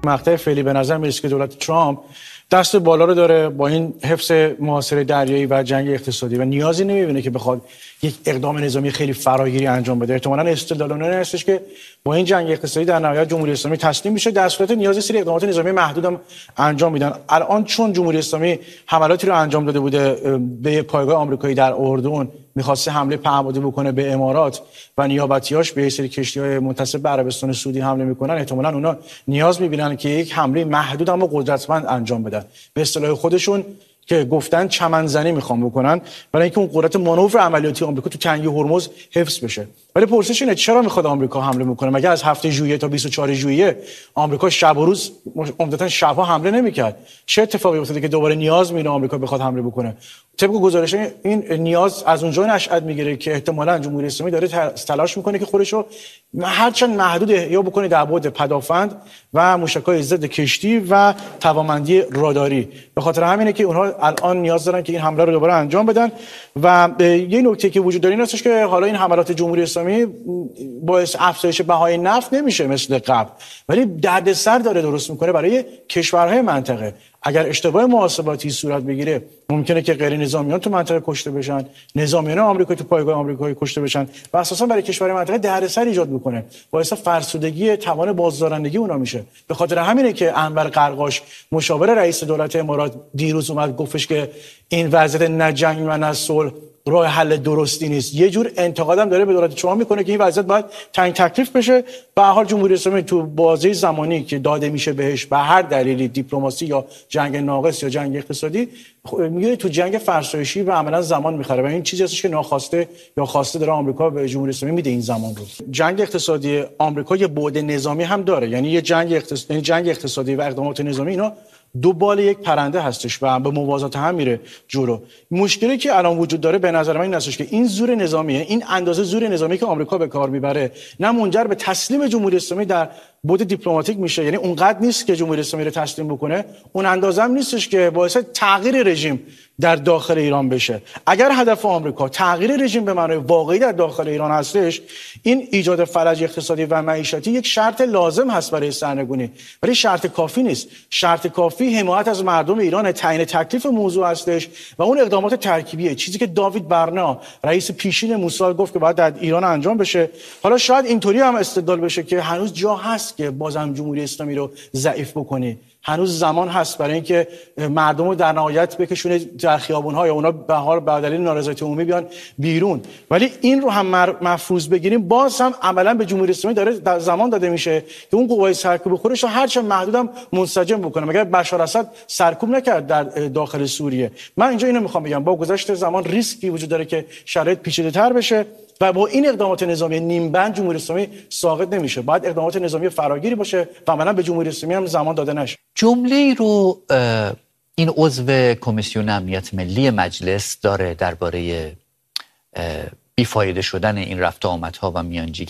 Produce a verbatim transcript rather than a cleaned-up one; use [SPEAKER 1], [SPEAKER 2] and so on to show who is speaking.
[SPEAKER 1] مقطع فعلی به نظر میرسه که دولت ترامپ دست بالا رو داره با این حفظ محاصره دریایی و جنگ اقتصادی و نیازی نمیبینه که بخواد یک اقدام نظامی خیلی فراگیری انجام بده. احتمالاً استدلال اون هستش که با این جنگ اقتصادی در نهایت جمهوری اسلامی تسلیم میشه، در صورت نیاز سری اقدامات نظامی محدود هم انجام میدن. الان چون جمهوری اسلامی حملاتی رو انجام داده بوده به پایگاه آمریکایی در اردن، می‌خواسته حمله پهپادی بکنه به امارات و نیابتیاش به سری کشتی‌های منتسب به عربستان سعودی حمله میکنن، احتمالاً اونا نیاز می‌بینن که یک حمله محدود اما قدرتمند انجام بدن. به اصطلاح خودشون که گفتن چمن زنی میخوام بکنن برای اینکه اون قدرت مانور عملیاتی آمریکا تو تنگه هرمز حفظ بشه. ولی پرسش اینه چرا میخواد آمریکا حمله میکنه؟ مگه از هفته ژوئیه تا بیست و چهارم ژوئیه آمریکا شب و روز عمدتاً شبها حمله نمیکرد؟ چه اتفاقی افتاده که دوباره نیاز میره آمریکا بخواد حمله بکنه؟ طبق گزارش این نیاز از اونجا نشأت میگیره که احتمالاً جمهوری اسلامی داره تلاش میکنه که خودش رو هرچند محدود یا بکنه در بعد پدافند و موشک‌های ضد کشتی و توانمندی راداری. به خاطر همینه که اونها الان نیاز دارن که این حمله رو دوباره انجام بدن. و یه نکته که وجود داره این هستش که حالا این حملات جمهوری اسلامی باعث افزایش بهای نفت نمیشه مثل قبل، ولی دردسر داره درست میکنه برای کشورهای منطقه. اگر اشتباه محاسباتی صورت بگیره ممکنه که غیر نظامیان تو منطقه کشته بشن، نظامیان آمریکایی تو پایگاه آمریکایی کشته بشن و اساسا برای کشورهای منطقه دردسر ایجاد میکنه، باعث فرسودگی توان بازدارندگی اونا میشه. به خاطر همینه که انور قرقاش مشاور رئیس دولت امارات دیروز اومد گفتش که این وضعیت نه جنگ و نه صلح راه حل درستی نیست. یه جور انتقادم داره به دولت ترامپ میکنه که این وضعیت باید تعیین تکلیف بشه. به هر حال جمهوری اسلامی تو بازه زمانی که داده میشه بهش به هر دلیلی، دیپلماسی یا جنگ ناقص یا جنگ اقتصادی، میگه تو جنگ فرسایشی و عملا زمان میخره و این چیزی هستش که ناخواسته یا خواسته داره آمریکا به جمهوری اسلامی میده این زمان رو. جنگ اقتصادی آمریکا یه بعد نظامی هم داره، یعنی یه جنگ اقتصادی، یعنی جنگ اقتصادی و اقدامات نظامی اینا دو بال یک پرنده هستش و به موازات هم میره جلو. مشکلی که الان وجود داره به نظر من این هستش که این زور نظامیه، این اندازه زور نظامی که آمریکا به کار میبره نه منجر به تسلیم جمهوری اسلامی در بعد دیپلماتیک میشه، یعنی اونقدر نیست که جمهوری اسلامی رو تسلیم بکنه، اون اندازه هم نیستش که باعث تغییر رژیم در داخل ایران بشه. اگر هدف آمریکا تغییر رژیم به معنای واقعی در داخل ایران هستش، این ایجاد فلج اقتصادی و معیشتی یک شرط لازم هست برای سرنگونی، ولی شرط کافی نیست. شرط کافی حمایت از مردم ایران، تعیین تکلیف موضوع هستش و اون اقدامات ترکیبیه، چیزی که داوید برنا رئیس پیشین موساد گفت که باید در ایران انجام بشه. حالا شاید اینطوری هم استدلال بشه که هنوز جا هست که بازم جمهوری اسلامی رو ضعیف بکنی، هنوز زمان هست برای اینکه مردم رو در نهایت بکشونه در خیابون‌ها یا اونا به حال به دلیل نارضایتی عمومی بیان بیرون. ولی این رو هم مفروض بگیریم باز هم عملاً به جمهوری اسلامی داره در زمان داده میشه که اون قوای سرکوب خودش رو هرچند محدودم منسجم بکنه. مگر بشار اسد سرکوب نکرد در داخل سوریه؟ من اینجا اینو میخوام بگم، با گذشت زمان ریسکی وجود داره که شرایط پیچیده‌تر بشه و با این اقدامات نظامی نیمبند جمهوری اسلامی ساقط نمیشه. باید اقدامات نظامی فراگیری باشه و عملاً به جمهوری اسلامی هم زمان داده نشه.
[SPEAKER 2] جمله‌ای رو این عضو کمیسیون امنیت ملی مجلس داره درباره بیفایده شدن این رفت و آمدها و میانجی